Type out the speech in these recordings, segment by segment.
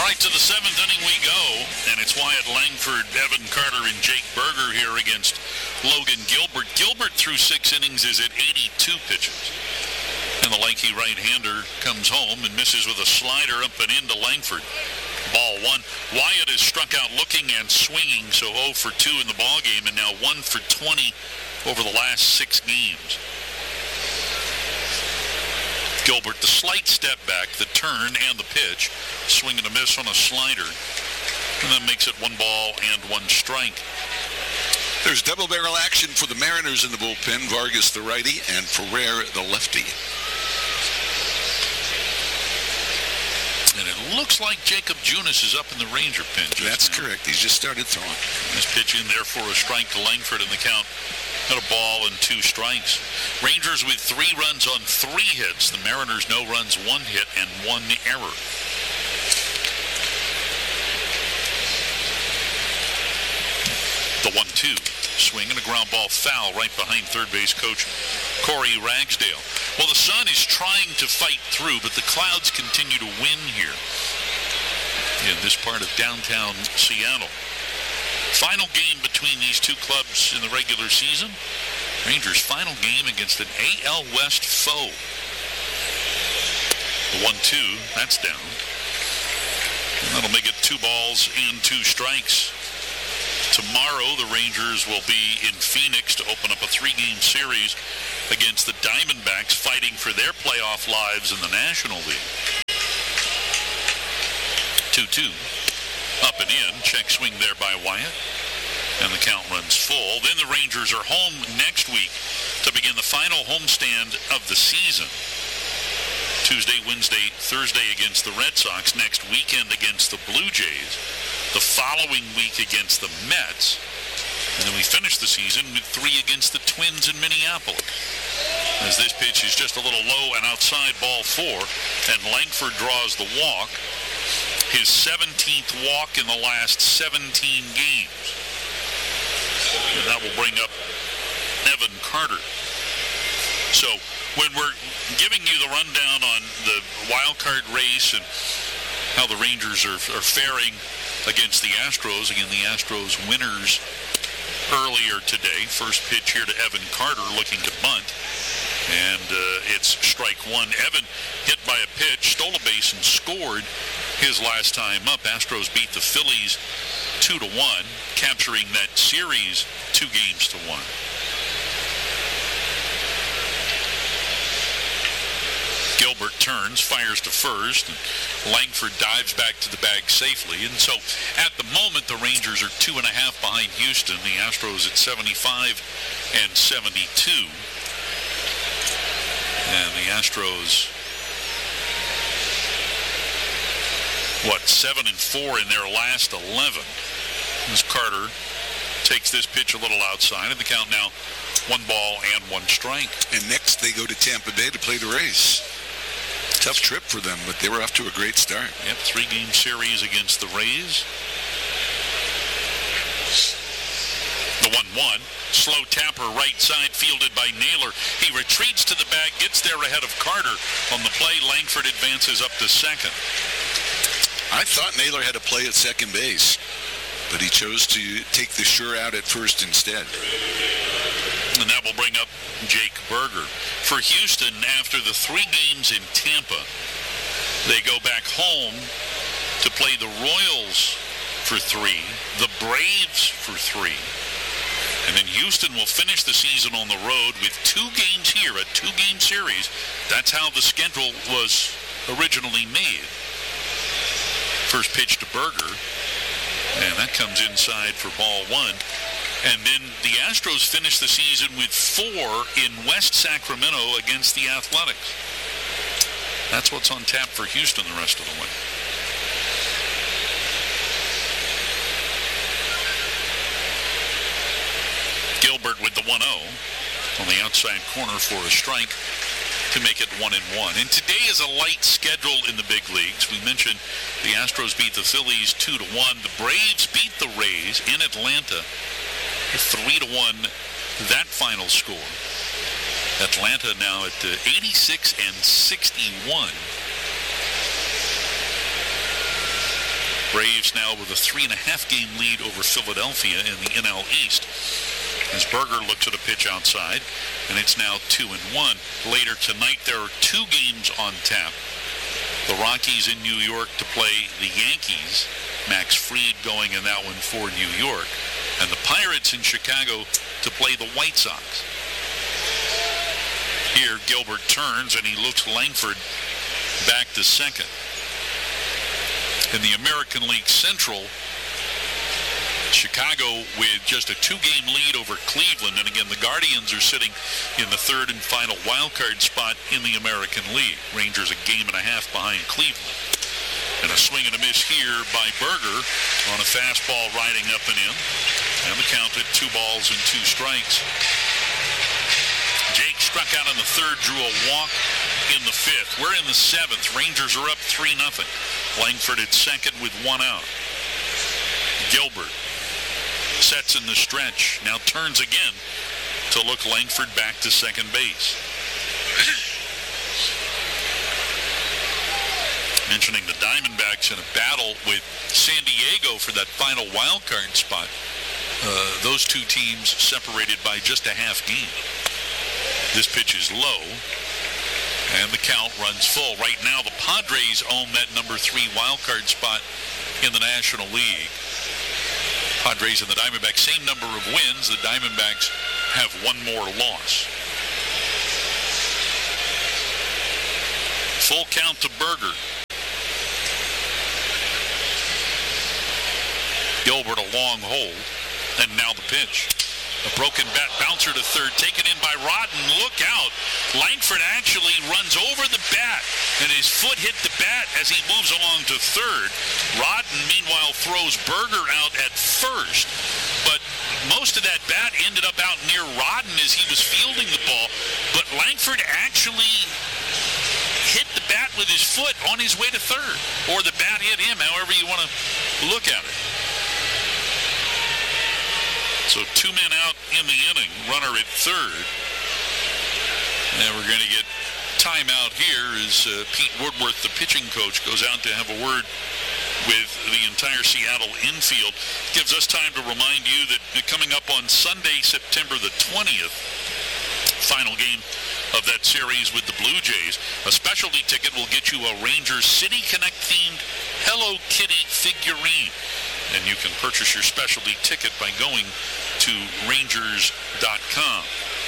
All right, to the seventh inning we go, and it's Wyatt Langford, Evan Carter, and Jake Berger here against Logan Gilbert. Gilbert through 6 innings is at 82 pitches. And the lanky right-hander comes home and misses with a slider up and into Langford. Ball 1. Wyatt is struck out looking and swinging, so 0 for 2 in the ballgame, and now 1 for 20 over the last 6 games. Gilbert, the slight step back, the turn, and the pitch. Swing and a miss on a slider. And that makes it 1 ball and 1 strike. There's double barrel action for the Mariners in the bullpen. Vargas, the righty, and Ferrer, the lefty. And it looks like Jacob Junis is up in the Ranger pen. That's correct. He's just started throwing. This pitch in there for a strike to Langford in the count. Got a ball and 2 strikes. Rangers with 3 runs on 3 hits. The Mariners no runs, 1 hit, and 1 error. The 1-2. Swing and a ground ball foul right behind third base coach Corey Ragsdale. Well, the sun is trying to fight through, but the clouds continue to win here in this part of downtown Seattle. Final game between these two clubs in the regular season. Rangers' final game against an AL West foe. The 1-2, that's down. And that'll make it 2 balls and 2 strikes. Tomorrow, the Rangers will be in Phoenix to open up a 3-game series against the Diamondbacks, fighting for their playoff lives in the National League. 2-2. Up and in. Check swing there by Wyatt. And the count runs full. Then the Rangers are home next week to begin the final homestand of the season. Tuesday, Wednesday, Thursday against the Red Sox. Next weekend against the Blue Jays. The following week against the Mets. And then we finish the season with 3 against the Twins in Minneapolis. As this pitch is just a little low and outside, ball 4. And Langford draws the walk. His 17th walk in the last 17 games. And that will bring up Evan Carter. So when we're giving you the rundown on the wild card race and how the Rangers are faring against the Astros, again, the Astros winners earlier today. First pitch here to Evan Carter looking to bunt. And it's strike 1. Evan hit by a pitch, stole a base, and scored his last time up. Astros beat the Phillies 2-1, capturing that series 2-1. Gilbert turns, fires to first, and Langford dives back to the bag safely. And so at the moment, the Rangers are 2.5 behind Houston. The Astros at 75 and 72. And the Astros, 7-4 in their last 11. As Carter takes this pitch a little outside, and the count now 1 ball and 1 strike. And next they go to Tampa Bay to play the Rays. Tough trip for them, but they were off to a great start. Yep, 3-game series against the Rays. The 1-1. Slow tapper right side fielded by Naylor. He retreats to the bag, gets there ahead of Carter. On the play, Langford advances up to second. I thought Naylor had to play at second base, but he chose to take the sure out at first instead. And that will bring up Jake Berger. For Houston, after the 3 games in Tampa, they go back home to play the Royals for 3, the Braves for 3. And then Houston will finish the season on the road with 2 games here, a 2-game series. That's how the schedule was originally made. First pitch to Berger, and that comes inside for ball 1. And then the Astros finish the season with 4 in West Sacramento against the Athletics. That's what's on tap for Houston the rest of the way. Gilbert with the 1-0 on the outside corner for a strike to make it 1-1. And today is a light schedule in the big leagues. We mentioned the Astros beat the Phillies 2-1. The Braves beat the Rays in Atlanta 3-1. That final score. Atlanta now at 86 and 61. Braves now with a 3.5-game lead over Philadelphia in the NL East. As Berger looks at a pitch outside, and it's now 2-1. Later tonight, there are 2 games on tap. The Rockies in New York to play the Yankees. Max Fried going in that one for New York. And the Pirates in Chicago to play the White Sox. Here, Gilbert turns, and he looks Langford back to second. In the American League Central, Chicago with just a 2-game lead over Cleveland. And again, the Guardians are sitting in the third and final wildcard spot in the American League. Rangers a game and a half behind Cleveland. And a swing and a miss here by Berger on a fastball riding up and in. And the count at 2 balls and 2 strikes. Jake struck out in the third, drew a walk in the fifth. We're in the seventh. Rangers are up 3-0. Langford at second with 1 out. Gilbert sets in the stretch, now turns again to look Langford back to second base. Mentioning the Diamondbacks in a battle with San Diego for that final wild card spot. Those 2 teams separated by just a half game. This pitch is low, and the count runs full. Right now, the Padres own that number 3 wild card spot in the National League. Padres and the Diamondbacks, same number of wins. The Diamondbacks have 1 more loss. Full count to Berger. Gilbert a long hold, and now the pitch. A broken bat bouncer to third, taken in by Rodden. Look out. Langford actually runs over the bat, and his foot hit the bat as he moves along to third. Rodden, meanwhile, throws Berger out at first, but most of that bat ended up out near Rodden as he was fielding the ball, but Langford actually hit the bat with his foot on his way to third, or the bat hit him, however you want to look at it. So 2 men out in the inning, runner at third. And we're going to get timeout here as Pete Woodworth, the pitching coach, goes out to have a word with the entire Seattle infield. Gives us time to remind you that coming up on Sunday, September the 20th, final game of that series with the Blue Jays, a specialty ticket will get you a Rangers City Connect themed Hello Kitty figurine. And you can purchase your specialty ticket by going to Rangers.com.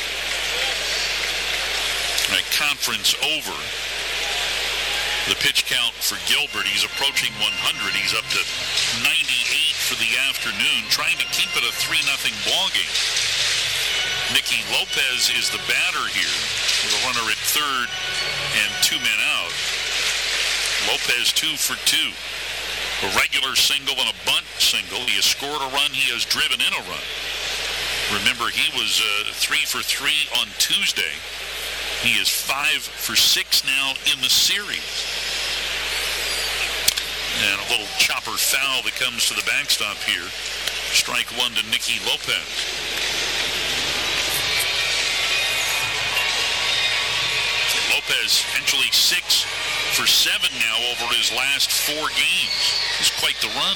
Right, conference over. The pitch count for Gilbert, he's approaching 100. He's up to 98 for the afternoon, trying to keep it a 3-0 ball game. Nicky Lopez is the batter here, with a runner at third and 2 men out. Lopez 2 for 2. A regular single and a bunt single. He has scored a run. He has driven in a run. Remember, he was 3 for 3 on Tuesday. He is 5 for 6 now in the series. And a little chopper foul that comes to the backstop here. Strike 1 to Nicky Lopez. Lopez actually 6 for 7 now over his last 4 games. It's quite the run.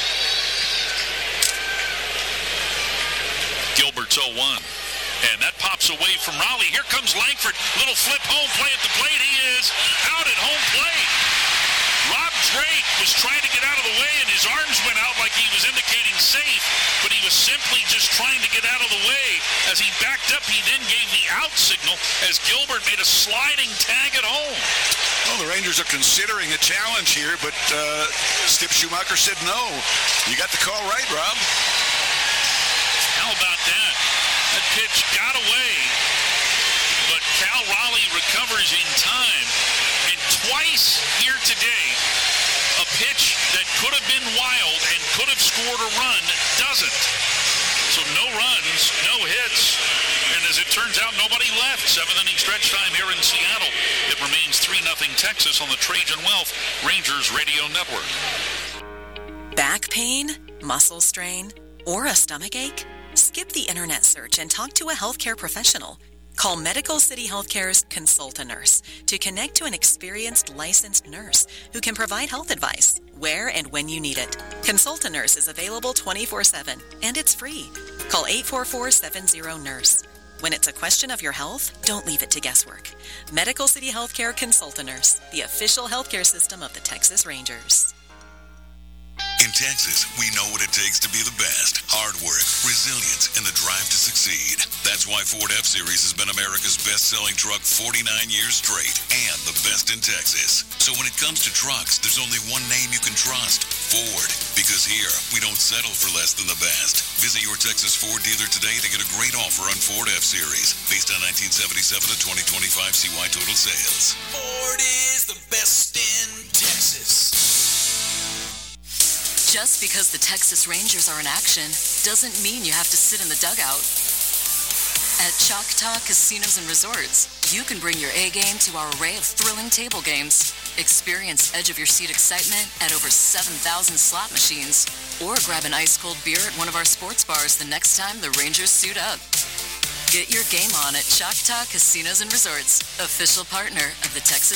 Gilbert's 0-1. And that pops away from Raleigh. Here comes Langford. Little flip home play at the plate. He is out at home plate. Rob Drake was trying to get out of the way, and his arms went out like he was indicating safe, but he was simply just trying to get out of the way. As he backed up, he then gave the out signal as Gilbert made a sliding tag at home. Well, the Rangers are considering a challenge here, but Skip Schumacher said no. You got the call right, Rob. How about that? That pitch got away, but Cal Raleigh recovers in time. And twice here today, a pitch that could have been wild and could have scored a run doesn't. So no runs, no hits, and as it turns out, nobody left. 7th inning stretch time here in Seattle. It remains 3-0 Texas on the Trajan Wealth Rangers Radio Network. Back pain, muscle strain, or a stomach ache? Skip the internet search and talk to a healthcare professional. Call Medical City Healthcare's Consult-A-Nurse to connect to an experienced licensed nurse who can provide health advice where and when you need it. Consult-A-Nurse is available 24/7 and it's free. Call 844-70-NURSE. When it's a question of your health, don't leave it to guesswork. Medical City Healthcare Consult-A-Nurse, the official healthcare system of the Texas Rangers. In Texas, we know what it takes to be the best. Hard work, resilience, and the drive to succeed. That's why Ford F-Series has been America's best-selling truck 49 years straight and the best in Texas. So when it comes to trucks, there's only one name you can trust, Ford. Because here, we don't settle for less than the best. Visit your Texas Ford dealer today to get a great offer on Ford F-Series. Based on 1977 to 2025 CY total sales. Ford is the best in Texas. Just because the Texas Rangers are in action doesn't mean you have to sit in the dugout. At Choctaw Casinos and Resorts, you can bring your A game to our array of thrilling table games. Experience edge-of-your-seat excitement at over 7,000 slot machines. Or grab an ice-cold beer at one of our sports bars the next time the Rangers suit up. Get your game on at Choctaw Casinos and Resorts, official partner of the Texas